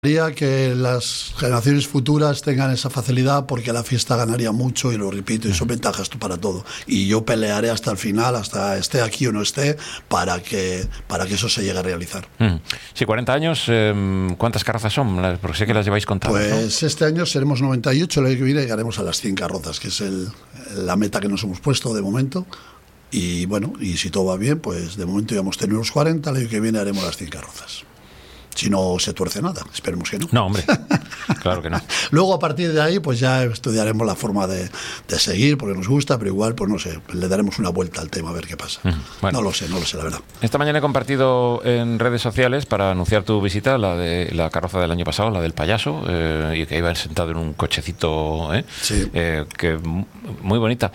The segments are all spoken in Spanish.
Que las generaciones futuras tengan esa facilidad, porque la fiesta ganaría mucho, y lo repito, y son ventajas para todo. Y yo pelearé hasta el final, hasta esté aquí o no esté, para que eso se llegue a realizar. Sí, 40 años, ¿cuántas carrozas son? Porque sé que las lleváis contadas, pues, ¿no? Este año seremos 98, el año que viene llegaremos a las 100 carrozas, que es la meta que nos hemos puesto de momento. Y bueno, y si todo va bien, pues de momento ya hemos tenido los 40, el año que viene haremos las 100 carrozas. Si no se tuerce nada, esperemos que no. No, hombre, claro que no. Luego, a partir de ahí, pues ya estudiaremos la forma de seguir, porque nos gusta, pero igual, pues no sé, le daremos una vuelta al tema a ver qué pasa. Bueno, no lo sé, la verdad. Esta mañana he compartido en redes sociales, para anunciar tu visita, la de la carroza del año pasado, la del payaso, y que iba sentado en un cochecito, sí. Que muy bonita.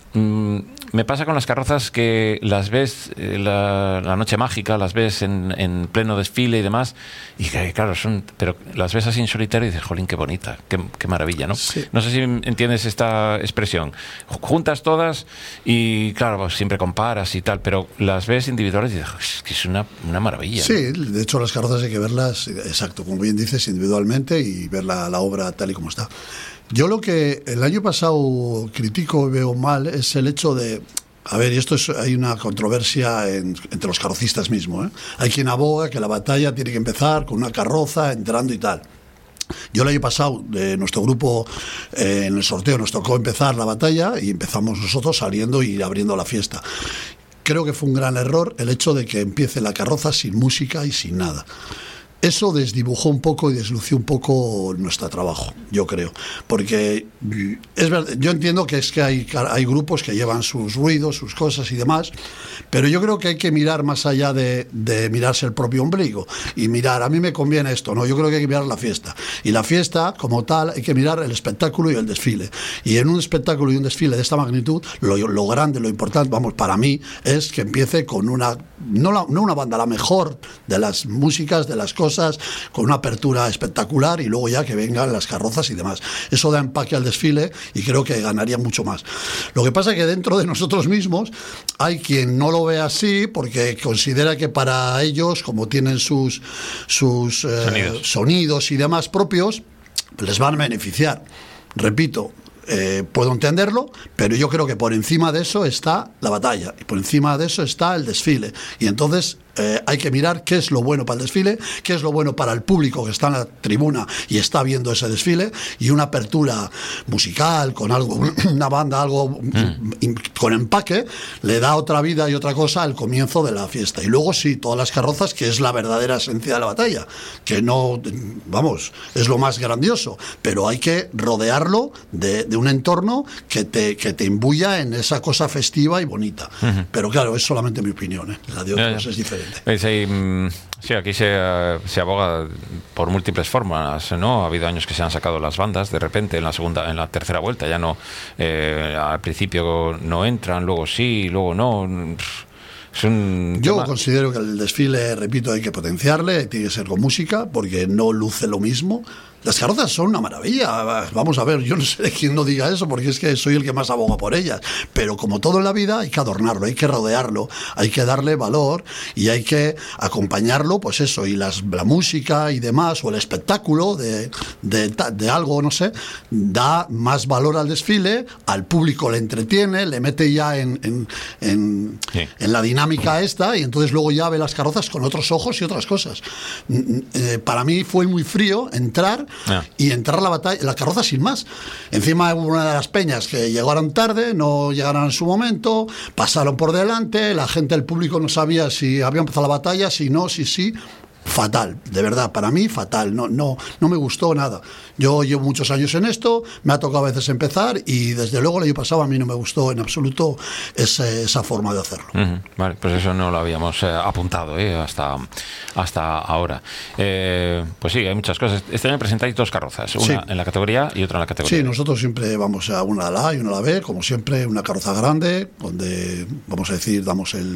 Me pasa con las carrozas que las ves la noche mágica, las ves en pleno desfile y demás, y que, claro, pero las ves así en solitario y dices, jolín, qué bonita, qué maravilla, ¿no? Sí. No sé si entiendes esta expresión. Juntas todas y, claro, pues siempre comparas y tal, pero las ves individuales y dices, que es una maravilla. Sí, ¿no? De hecho las carrozas hay que verlas, exacto, como bien dices, individualmente, y ver la obra tal y como está. Yo lo que el año pasado critico y veo mal es el hecho de... A ver, y hay una controversia entre los carrocistas mismos, ¿eh? Hay quien aboga que la batalla tiene que empezar con una carroza entrando y tal. Yo el año pasado, de nuestro grupo, en el sorteo nos tocó empezar la batalla y empezamos nosotros saliendo y abriendo la fiesta. Creo que fue un gran error el hecho de que empiece la carroza sin música y sin nada. Eso desdibujó un poco y deslució un poco nuestro trabajo, yo creo. Porque es verdad, yo entiendo que es que hay grupos que llevan sus ruidos, sus cosas y demás, pero yo creo que hay que mirar más allá de mirarse el propio ombligo y mirar, a mí me conviene esto, no, yo creo que hay que mirar la fiesta. Y la fiesta, como tal, hay que mirar el espectáculo y el desfile. Y en un espectáculo y un desfile de esta magnitud, lo grande, lo importante, vamos, para mí, es que empiece con no una banda, la mejor de las músicas, de las cosas, con una apertura espectacular, y luego ya que vengan las carrozas y demás. Eso da empaque al desfile y creo que ganaría mucho más. Lo que pasa es que dentro de nosotros mismos hay quien no lo ve así, porque considera que para ellos, como tienen sus sonidos y demás propios, les van a beneficiar. Repito, puedo entenderlo, pero yo creo que por encima de eso está la batalla, y por encima de eso está el desfile, y entonces hay que mirar qué es lo bueno para el desfile, qué es lo bueno para el público que está en la tribuna y está viendo ese desfile, y una apertura musical con algo, una banda, algo con empaque, le da otra vida y otra cosa al comienzo de la fiesta. Y luego sí, todas las carrozas, que es la verdadera esencia de la batalla, que no, vamos, es lo más grandioso, pero hay que rodearlo de un entorno que te imbuya en esa cosa festiva y bonita. Pero claro, es solamente mi opinión, la de otros es diferente. Sí, aquí se aboga por múltiples formas, ¿no? Ha habido años que se han sacado las bandas de repente en la tercera vuelta, ya no, al principio no entran, luego sí, luego no. Yo considero que el desfile, repito, hay que potenciarle, tiene que ser con música, porque no luce lo mismo. Las carrozas son una maravilla, vamos a ver, yo no sé de quién no diga eso, porque es que soy el que más aboga por ellas, pero como todo en la vida hay que adornarlo, hay que rodearlo, hay que darle valor y hay que acompañarlo, pues eso, y la música y demás, o el espectáculo de algo, no sé, da más valor al desfile, al público le entretiene, le mete ya en la dinámica esta, y entonces luego ya ve las carrozas con otros ojos y otras cosas. Para mí fue muy frío entrar y entrar la carroza sin más. Encima hubo una de las peñas que llegaron tarde, no llegaron en su momento, pasaron por delante, la gente, el público no sabía si había empezado la batalla, si no, si sí. Fatal, de verdad, para mí fatal, no me gustó nada. Yo llevo muchos años en esto, me ha tocado a veces empezar, y desde luego el año pasado a mí no me gustó en absoluto esa forma de hacerlo. Vale, pues eso no lo habíamos apuntado hasta ahora. Pues sí, hay muchas cosas. Este año presentáis dos carrozas, una en la categoría y otra en la categoría. Sí, nosotros siempre vamos a una a la A y una a la B, como siempre, una carroza grande, donde, vamos a decir, damos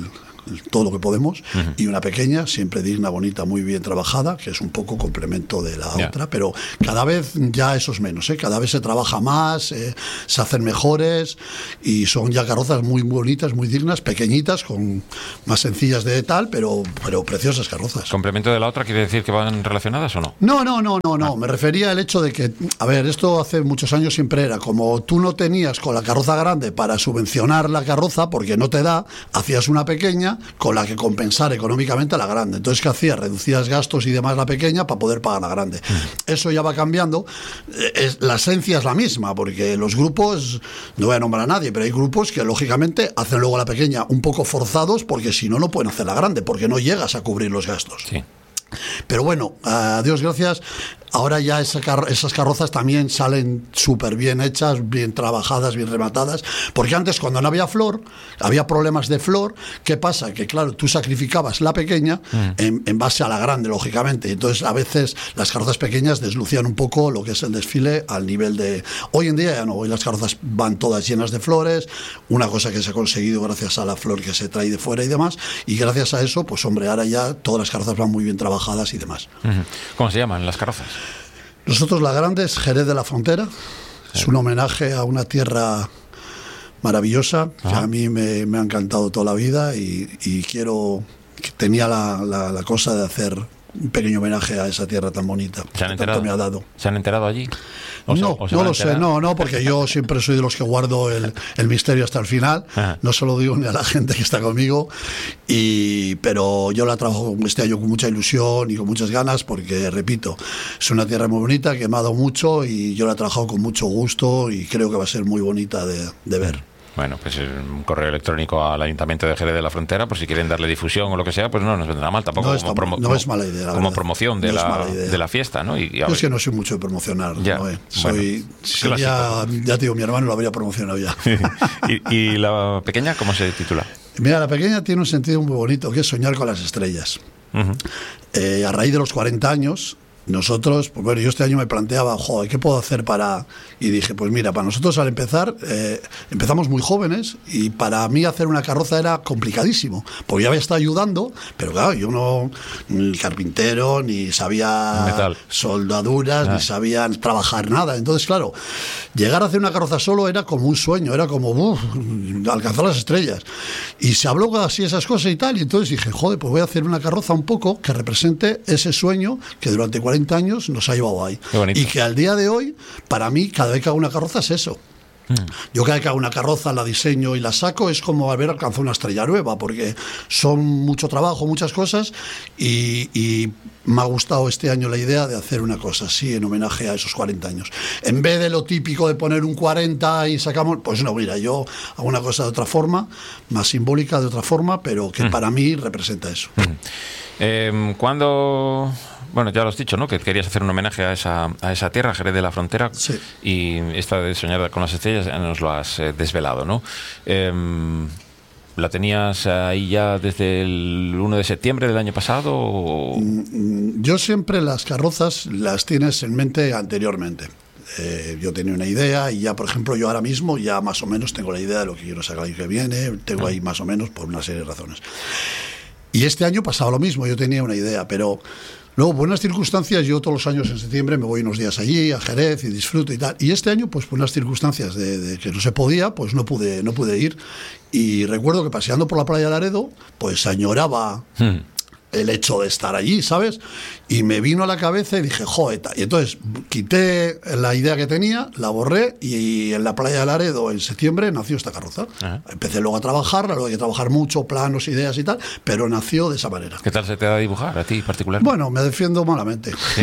todo lo que podemos, y una pequeña, siempre digna, bonita, muy bien trabajada, que es un poco complemento de la otra, pero cada vez ya eso es menos, cada vez se trabaja más, se hacen mejores, y son ya carrozas muy bonitas, muy dignas, pequeñitas, con más sencillas de tal, pero preciosas carrozas. ¿Complemento de la otra quiere decir que van relacionadas o no? No. Me refería al hecho de que, a ver, esto hace muchos años siempre era, como tú no tenías con la carroza grande para subvencionar la carroza, porque no te da, hacías una pequeña con la que compensar económicamente a la grande. Entonces, ¿qué hacías? Reducías gastos y demás la pequeña para poder pagar la grande. Eso ya va cambiando. La esencia es la misma, porque los grupos, no voy a nombrar a nadie, pero hay grupos que lógicamente hacen luego la pequeña un poco forzados, porque si no, no pueden hacer la grande, porque no llegas a cubrir los gastos. Sí. Pero bueno, a Dios gracias, ahora ya esas carrozas también salen súper bien hechas, bien trabajadas, bien rematadas, porque antes, cuando no había flor, había problemas de flor. ¿Qué pasa? Que claro, tú sacrificabas la pequeña en base a la grande, lógicamente. Entonces, a veces las carrozas pequeñas deslucían un poco lo que es el desfile al nivel de... Hoy en día ya no, hoy las carrozas van todas llenas de flores, una cosa que se ha conseguido gracias a la flor que se trae de fuera y demás, y gracias a eso, pues hombre, ahora ya todas las carrozas van muy bien trabajadas y demás. ¿Cómo se llaman las carrozas? Nosotros la grande es Jerez de la Frontera. Es un homenaje a una tierra maravillosa que a mí me ha encantado toda la vida, y tenía la cosa de hacer un pequeño homenaje a esa tierra tan bonita que tanto me ha dado. ¿Se han enterado allí? No lo sé, porque yo siempre soy de los que guardo el misterio hasta el final. No se lo digo ni a la gente que está conmigo, pero yo la trabajo este año con mucha ilusión y con muchas ganas, porque, repito, es una tierra muy bonita que me ha dado mucho, y yo la he trabajado con mucho gusto, y creo que va a ser muy bonita de ver. Bueno, pues un correo electrónico al Ayuntamiento de Jerez de la Frontera, por si quieren darle difusión o lo que sea, pues no nos vendrá mal tampoco, no es mala idea, como promoción de la fiesta, ¿no? Yo es que no soy mucho de promocionar, ya, ya te digo, mi hermano lo habría promocionado ya. ¿Y la pequeña cómo se titula? Mira, la pequeña tiene un sentido muy bonito, que es soñar con las estrellas. A raíz de los 40 años... Nosotros, pues bueno, yo este año me planteaba, joder, ¿qué puedo hacer para...? Y dije, pues mira, para nosotros al empezar, empezamos muy jóvenes, y para mí hacer una carroza era complicadísimo, porque ya me estaba ayudando, pero claro, yo no, ni carpintero, ni sabía soldaduras, ni sabía trabajar nada. Entonces, claro, llegar a hacer una carroza solo era como un sueño, era como, alcanzar las estrellas. Y se habló así esas cosas y tal, y entonces dije, joder, pues voy a hacer una carroza un poco que represente ese sueño que durante 40 años nos ha llevado ahí, y que al día de hoy, para mí, cada vez que hago una carroza es eso. Yo cada vez que hago una carroza, la diseño y la saco, es como haber alcanzado una estrella nueva, porque son mucho trabajo, muchas cosas, y me ha gustado este año la idea de hacer una cosa así en homenaje a esos 40 años. En vez de lo típico de poner un 40 y sacamos, pues no, mira, yo hago una cosa de otra forma, más simbólica de otra forma, pero que para mí representa eso. ¿Cuándo...? Bueno, ya lo has dicho, ¿no? Que querías hacer un homenaje a esa tierra, Jerez de la Frontera. Sí. Y esta de soñar con las estrellas ya nos lo has desvelado, ¿no? ¿La tenías ahí ya desde el 1 de septiembre del año pasado? ¿O? Yo siempre las carrozas las tienes en mente anteriormente. Yo tenía una idea, y ya, por ejemplo, yo ahora mismo ya más o menos tengo la idea de lo que quiero sacar el año que viene. Tengo ahí más o menos por una serie de razones. Y este año pasaba lo mismo, yo tenía una idea, pero... Luego, por unas circunstancias, yo todos los años en septiembre me voy unos días allí, a Jerez, y disfruto y tal. Y este año, pues por unas circunstancias de que no se podía, pues no pude ir. Y recuerdo que paseando por la playa de Laredo, pues añoraba el hecho de estar allí, ¿sabes? Y me vino a la cabeza y dije, joder, y entonces quité la idea que tenía, la borré, y en la playa de Laredo en septiembre nació esta carroza. Empecé luego a trabajarla, luego hay que trabajar mucho, planos, ideas y tal, pero nació de esa manera. ¿Qué tal se te da dibujar a ti particularmente? Bueno, me defiendo malamente. ¿Sí?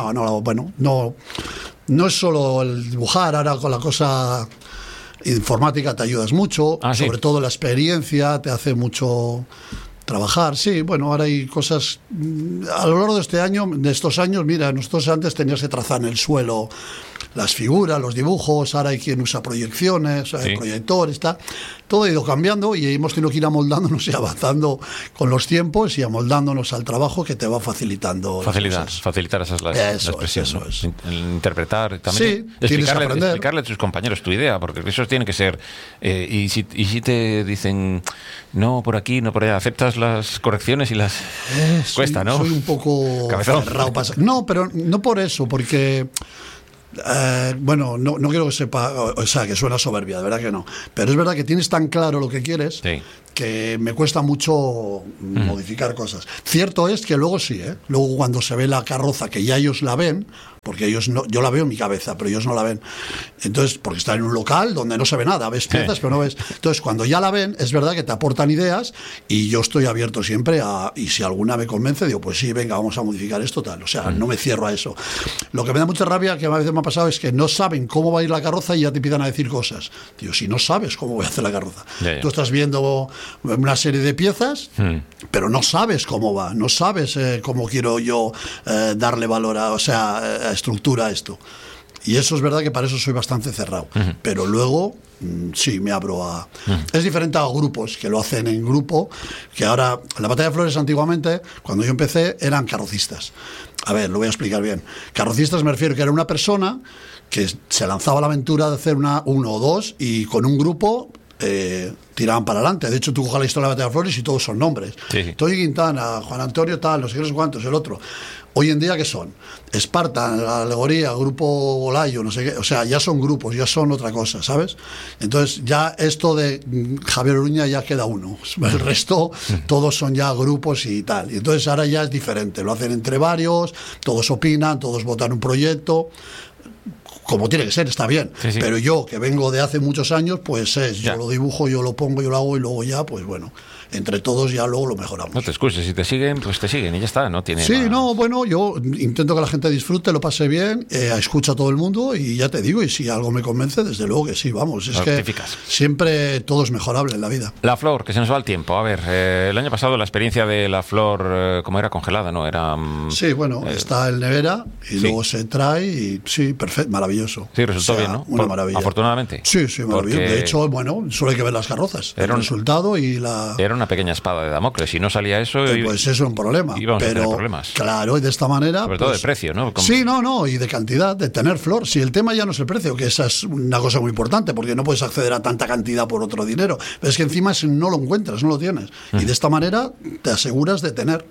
No es solo el dibujar, ahora con la cosa informática te ayudas mucho, sobre todo la experiencia te hace mucho... Trabajar, sí, bueno, ahora hay cosas a lo largo de estos años, mira, nosotros antes tenías que trazar en el suelo las figuras, los dibujos, ahora hay quien usa proyecciones, hay proyectores, todo ha ido cambiando, y hemos tenido que ir amoldándonos y avanzando con los tiempos y amoldándonos al trabajo que te va facilitando. Facilitar esas las expresiones. Eso es. Interpretar también. Sí, explicarle a tus compañeros tu idea, porque eso tiene que ser. Y si te dicen, no, por aquí, no por allá, ¿aceptas todas las correcciones y las... Cuesta, ¿no? Soy un poco cerrado. No, pero no por eso, porque... bueno, no quiero que sepa, o sea, que suena soberbia, de verdad que no. Pero es verdad que tienes tan claro lo que quieres, sí, que me cuesta mucho modificar cosas. Cierto es que luego sí, luego cuando se ve la carroza, que ya ellos la ven, porque ellos no, yo la veo en mi cabeza, pero ellos no la ven. Entonces, porque están en un local donde no se ve nada, ves piezas, pero no ves. Entonces, cuando ya la ven, es verdad que te aportan ideas y yo estoy abierto siempre a, y si alguna me convence, digo, pues sí, venga, vamos a modificar esto, tal. O sea, no me cierro a eso. Lo que me da mucha rabia, que a veces me ha pasado, es que no saben cómo va a ir la carroza y ya te empiezan a decir cosas. Digo, si no sabes cómo voy a hacer la carroza. Tú estás viendo una serie de piezas, pero no sabes cómo va, no sabes cómo quiero yo darle valor a, o sea, estructura a esto. Y eso es verdad que para eso soy bastante cerrado. Pero luego, sí, me abro a... Es diferente a grupos que lo hacen en grupo, que ahora, la Batalla de Flores antiguamente, cuando yo empecé, eran carrocistas. A ver, lo voy a explicar bien. Carrocistas me refiero que era una persona que se lanzaba a la aventura de hacer uno o dos y con un grupo... tiraban para adelante. De hecho, tú coges la historia de la Batalla de Flores y todos son nombres. Sí. Toyo Quintana, Juan Antonio tal, no sé qué, no sé cuántos, el otro. Hoy en día, ¿qué son? Esparta, la alegoría, Grupo Olayo, no sé qué. O sea, ya son grupos, ya son otra cosa, ¿sabes? Entonces, ya esto de Javier Oruña ya queda uno. El resto, todos son ya grupos y tal. Y entonces ahora ya es diferente. Lo hacen entre varios, todos opinan, todos votan un proyecto. Como tiene que ser, está bien. Sí, sí. Pero yo, que vengo de hace muchos años, pues yo lo dibujo, yo lo pongo, yo lo hago y luego ya, pues bueno, entre todos ya luego lo mejoramos. No te excuses, si te siguen, pues te siguen y ya está, no tiene Sí, más... no, bueno, yo intento que la gente disfrute, lo pase bien, escucha a todo el mundo y ya te digo, y si algo me convence, desde luego que sí, vamos, es que siempre todo es mejorable en la vida. La flor, que se nos va el tiempo. A ver, el año pasado la experiencia de la flor, ¿cómo era? Congelada, ¿no? Era... Sí, bueno, está en nevera y luego se trae y sí, perfecto, maravilloso. Sí, resultó bien, ¿no? Una maravilla. Afortunadamente. Sí, sí, maravilloso. De hecho, bueno, solo hay que ver las carrozas. Era el resultado y la... Era una pequeña espada de Damocles. Si no salía eso... pues eso es un problema. Íbamos a tener problemas. Claro, y de esta manera... Sobre todo de precio, ¿no? Sí, no, y de cantidad, de tener flor. Si el tema ya no es el precio, que esa es una cosa muy importante, porque no puedes acceder a tanta cantidad por otro dinero. Pero es que encima no lo encuentras, no lo tienes. Y de esta manera te aseguras de tener...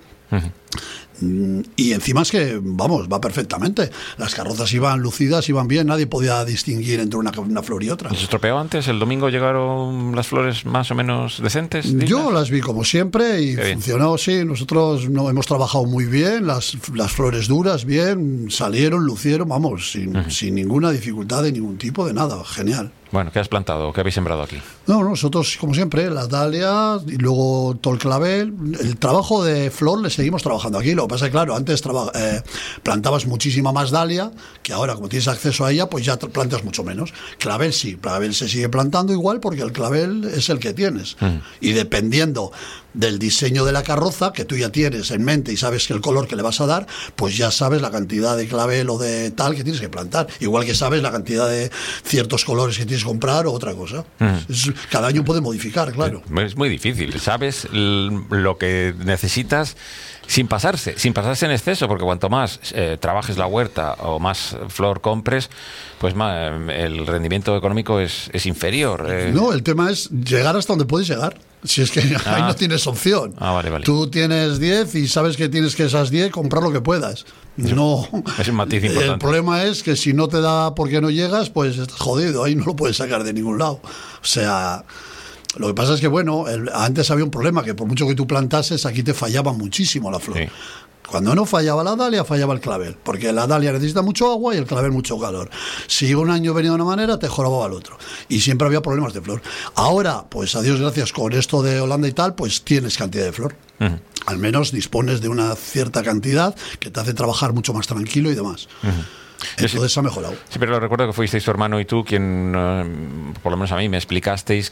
Y encima es que, vamos, va perfectamente. Las carrozas iban lucidas, iban bien, nadie podía distinguir entre una flor y otra. ¿Se estropeó antes? ¿El domingo llegaron las flores más o menos decentes? ¿Dignas? Yo las vi como siempre y funcionó, sí. Nosotros hemos trabajado muy bien, las flores duras, bien, salieron, lucieron, vamos, sin ninguna dificultad de ningún tipo, de nada, genial. Bueno, ¿qué has plantado? ¿Qué habéis sembrado aquí? No, nosotros, como siempre, las dalias y luego todo el clavel. El trabajo de flor le seguimos trabajando aquí. Lo que pasa es que, claro, antes plantabas muchísima más dalia, que ahora, como tienes acceso a ella, pues ya plantas mucho menos. Clavel sí, clavel se sigue plantando igual porque el clavel es el que tienes. Y dependiendo del diseño de la carroza, que tú ya tienes en mente y sabes que el color que le vas a dar, pues ya sabes la cantidad de clavel o de tal que tienes que plantar. Igual que sabes la cantidad de ciertos colores que tienes que comprar o otra cosa. Cada año puede modificar, claro. Es muy difícil. Sabes lo que necesitas sin pasarse en exceso, porque cuanto más trabajes la huerta o más flor compres, pues más, el rendimiento económico es inferior. No, el tema es llegar hasta donde puedes llegar. Si es que ahí no tienes opción. Vale. Tú tienes 10 y sabes que tienes que esas 10 comprar lo que puedas. No, es un matiz importante. El problema es que si no te da porque no llegas, pues estás jodido. Ahí no lo puedes sacar de ningún lado. O sea... Lo que pasa es que, bueno, antes había un problema, que por mucho que tú plantases, aquí te fallaba muchísimo la flor. Sí. Cuando no fallaba la dalia, fallaba el clavel, porque la dalia necesita mucho agua y el clavel mucho calor. Si un año venía de una manera, te jorobaba el otro. Y siempre había problemas de flor. Ahora, pues a Dios gracias, con esto de Holanda y tal, pues tienes cantidad de flor. Al menos dispones de una cierta cantidad que te hace trabajar mucho más tranquilo y demás. Entonces ha mejorado. Sí, pero recuerdo que fuisteis tu hermano y tú quien, por lo menos a mí, me explicasteis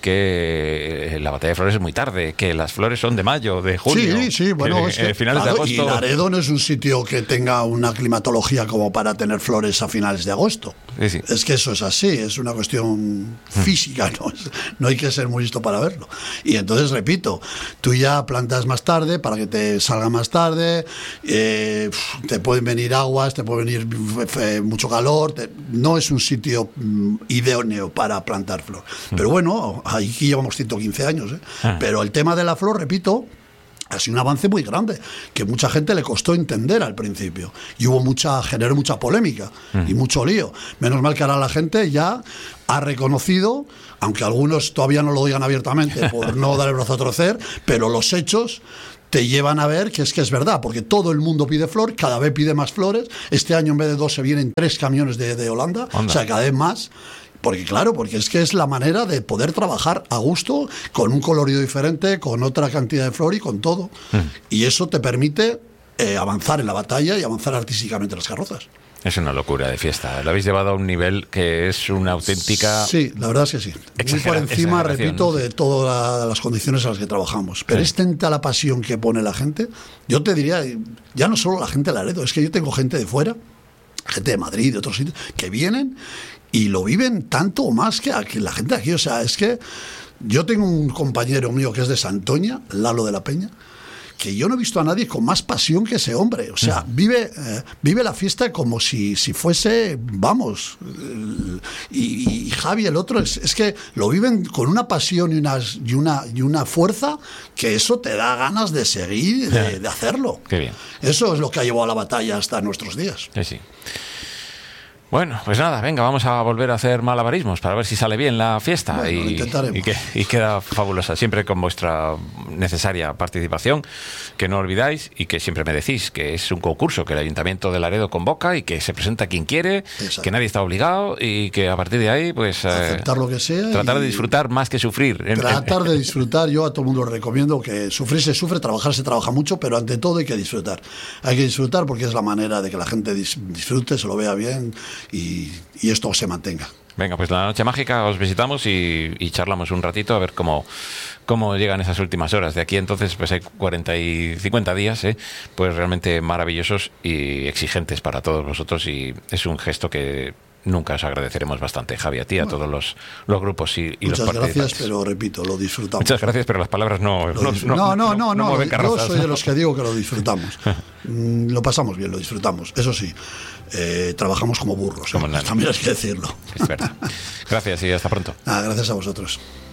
que la batalla de flores es muy tarde, que las flores son de mayo, de junio. Sí, bueno, es que, finales de agosto. Y Laredo no es un sitio que tenga una climatología como para tener flores a finales de agosto. Sí. Es que eso es así, es una cuestión física, no hay que ser muy listo para verlo. Y entonces, repito, tú ya plantas más tarde para que te salga más tarde, te pueden venir aguas, te puede venir mucho calor, no es un sitio idóneo para plantar flor. Pero bueno, aquí llevamos 115 años, pero el tema de la flor, repito, ha sido un avance muy grande, que mucha gente le costó entender al principio. Y generó mucha polémica y mucho lío. Menos mal que ahora la gente ya ha reconocido, aunque algunos todavía no lo digan abiertamente por no dar el brazo a torcer, pero los hechos te llevan a ver que es verdad, porque todo el mundo pide flor, cada vez pide más flores. Este año en vez de 2 se vienen 3 camiones de Holanda, o sea, cada vez más. Porque claro, porque es que es la manera de poder trabajar a gusto, con un colorido diferente, con otra cantidad de flor y con todo. Y eso te permite avanzar en la batalla y avanzar artísticamente las carrozas. Es una locura de fiesta. Lo habéis llevado a un nivel que es una auténtica... Sí, la verdad es que sí. Muy por encima, repito, de todas las condiciones en las que trabajamos. Pero es tanta la pasión que pone la gente. Yo te diría, ya no solo la gente de Laredo, es que yo tengo gente de fuera, gente de Madrid, de otros sitios, que vienen y lo viven tanto o más que la gente de aquí. O sea, es que yo tengo un compañero mío que es de Santoña, Lalo de la Peña, que yo no he visto a nadie con más pasión que ese hombre. O sea, vive la fiesta como si fuese, vamos. Y Javi, el otro, es que lo viven con una pasión y una fuerza que eso te da ganas de seguir, de hacerlo. Qué bien. Eso es lo que ha llevado a la batalla hasta nuestros días. Sí. Bueno, pues nada, venga, vamos a volver a hacer malabarismos para ver si sale bien la fiesta. Bueno, lo intentaremos. Y queda fabulosa, siempre con vuestra necesaria participación, que no olvidáis y que siempre me decís que es un concurso que el Ayuntamiento de Laredo convoca y que se presenta quien quiere, exacto, que nadie está obligado y que a partir de ahí, pues... aceptar lo que sea. Tratar de disfrutar más que sufrir. Tratar de disfrutar, yo a todo el mundo lo recomiendo, que sufrir se sufre, trabajar se trabaja mucho, pero ante todo hay que disfrutar. Hay que disfrutar porque es la manera de que la gente disfrute, se lo vea bien y esto se mantenga. Venga, pues la noche mágica os visitamos y charlamos un ratito a ver cómo llegan esas últimas horas. De aquí entonces pues hay 40 y 50 días, pues realmente maravillosos y exigentes para todos vosotros, y es un gesto que nunca os agradeceremos bastante, Javi, a ti, a todos los grupos y los participantes. Muchas gracias, pero repito, lo disfrutamos. Muchas gracias, pero las palabras no mueven carrozas. Yo soy de los que digo que lo disfrutamos. Lo pasamos bien, lo disfrutamos. Eso sí, trabajamos como burros. También hay que decirlo. Es verdad. Gracias y hasta pronto. Gracias a vosotros.